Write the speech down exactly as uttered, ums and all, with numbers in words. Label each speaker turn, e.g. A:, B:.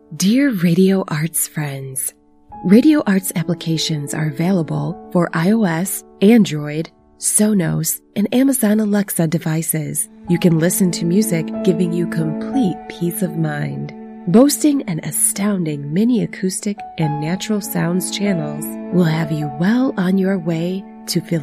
A: Dear Radio Arts friends, Radio Arts applications are available for iOS, Android, Sonos, and Amazon Alexa devices. You can listen to music, giving you complete peace of mind. Boasting an astounding mini acoustic and natural sounds channels will have you well on your way to feel